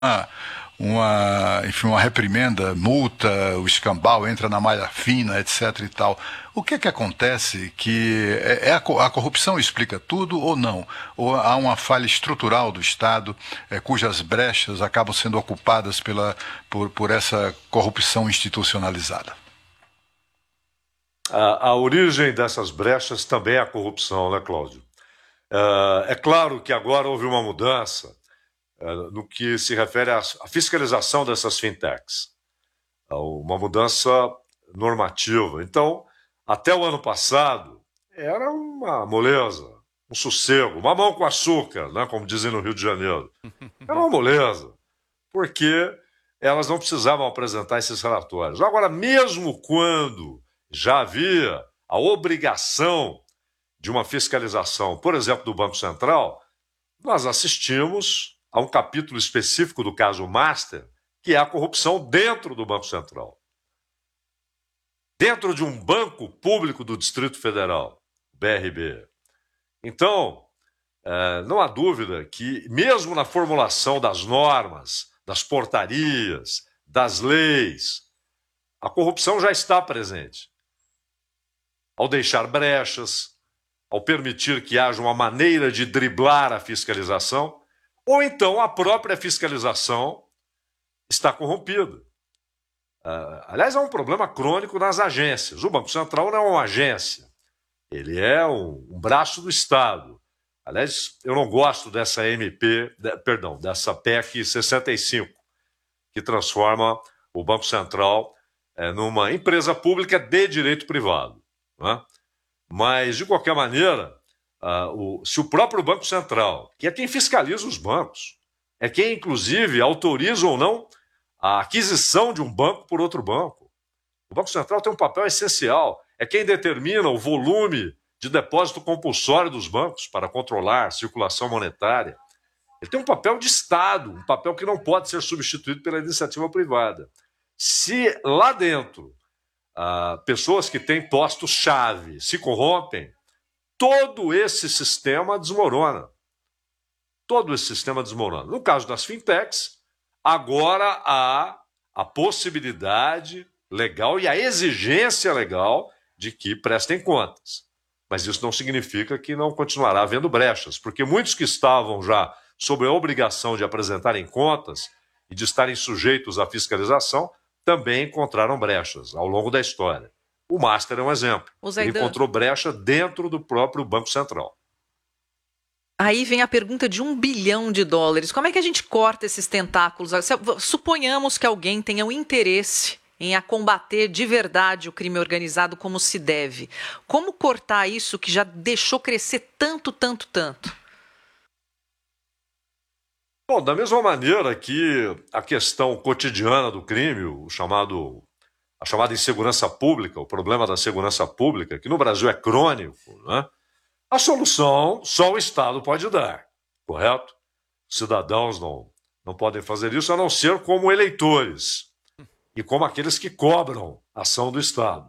Ah, enfim, uma reprimenda, multa, o escambau entra na malha fina, etc e tal. O que é que acontece que a corrupção explica tudo ou não? Ou há uma falha estrutural do Estado, cujas brechas acabam sendo ocupadas por essa corrupção institucionalizada? A origem dessas brechas também é a corrupção, né, Cláudio? É claro que agora houve uma mudança no que se refere à fiscalização dessas fintechs, uma mudança normativa. Então, até o ano passado, era uma moleza, um sossego, uma mão com açúcar, né, como dizem no Rio de Janeiro. Era uma moleza, porque elas não precisavam apresentar esses relatórios. Agora, mesmo quando já havia a obrigação de uma fiscalização, por exemplo, do Banco Central, nós assistimos a um capítulo específico do caso Master, que é a corrupção dentro do Banco Central. Dentro de um banco público do Distrito Federal, BRB. Então, não há dúvida que, mesmo na formulação das normas, das portarias, das leis, a corrupção já está presente. Ao deixar brechas, ao permitir que haja uma maneira de driblar a fiscalização, ou então a própria fiscalização está corrompida. Aliás, é um problema crônico nas agências. O Banco Central não é uma agência, ele é um braço do Estado. Aliás, eu não gosto dessa dessa PEC 65, que transforma o Banco Central numa empresa pública de direito privado. Né? Mas, de qualquer maneira, se o próprio Banco Central, que é quem fiscaliza os bancos, é quem, inclusive, autoriza ou não a aquisição de um banco por outro banco. O Banco Central tem um papel essencial, é quem determina o volume de depósito compulsório dos bancos para controlar a circulação monetária. Ele tem um papel de Estado, um papel que não pode ser substituído pela iniciativa privada. Se lá dentro pessoas que têm postos-chave se corrompem, todo esse sistema desmorona. Todo esse sistema desmorona. No caso das fintechs, agora há a possibilidade legal e a exigência legal de que prestem contas. Mas isso não significa que não continuará havendo brechas, porque muitos que estavam já sob a obrigação de apresentarem contas e de estarem sujeitos à fiscalização também encontraram brechas ao longo da história. O Master é um exemplo. Ele encontrou brecha dentro do próprio Banco Central. Aí vem a pergunta de US$ 1 bilhão. Como é que a gente corta esses tentáculos? Suponhamos que alguém tenha um interesse em combater de verdade o crime organizado como se deve. Como cortar isso que já deixou crescer tanto? Bom, da mesma maneira que a questão cotidiana do crime, a chamada insegurança pública, o problema da segurança pública, que no Brasil é crônico, né? A solução só o Estado pode dar, correto? Os cidadãos não podem fazer isso a não ser como eleitores e como aqueles que cobram a ação do Estado.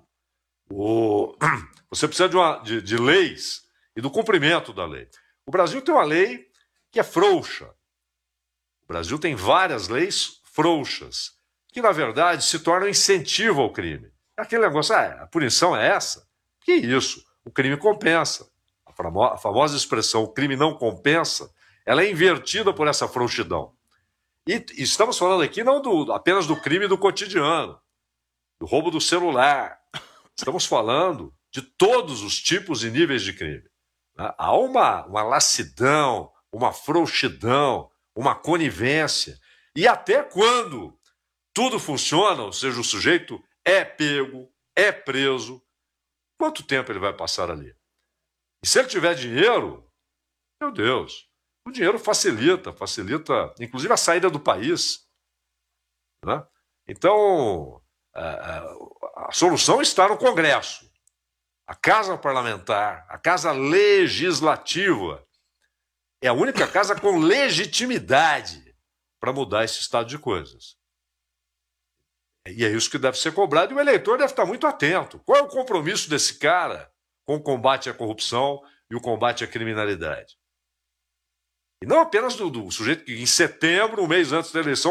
Você precisa de leis e do cumprimento da lei. O Brasil tem uma lei que é frouxa. O Brasil tem várias leis frouxas, que na verdade se tornam incentivo ao crime. É aquele negócio, a punição é essa? Que isso? O crime compensa. A famosa expressão, o crime não compensa, ela é invertida por essa frouxidão. E estamos falando aqui não apenas do crime do cotidiano, do roubo do celular. Estamos falando de todos os tipos e níveis de crime. Há uma lassidão, uma frouxidão, uma conivência. E até quando tudo funciona, ou seja, o sujeito é pego, é preso, quanto tempo ele vai passar ali? E se ele tiver dinheiro, meu Deus, o dinheiro facilita, inclusive a saída do país. Né? Então, a solução está no Congresso. A Casa Parlamentar, a Casa Legislativa, é a única casa com legitimidade para mudar esse estado de coisas. E é isso que deve ser cobrado, e o eleitor deve estar muito atento. Qual é o compromisso desse cara com o combate à corrupção e o combate à criminalidade? E não apenas do sujeito que em setembro, um mês antes da eleição,